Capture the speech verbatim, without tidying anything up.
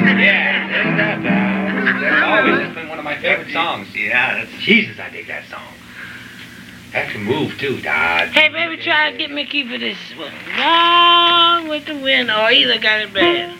Yeah, there's that, Dad. That's always that's been one of my favorite songs. Yeah, that's Jesus. I dig that song. That can move too, Dad. Hey, baby, try to get me a key for this one. Gone with the wind, or either got it bad.